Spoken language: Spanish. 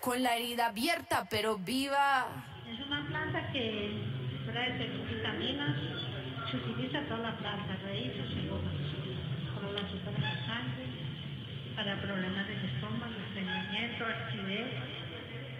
con la herida abierta pero viva. Es una planta que trae vitaminas, se utiliza toda la planta, raíces y hojas, para la azúcar en la sangre, para problemas del estómago, estreñimiento, acidez.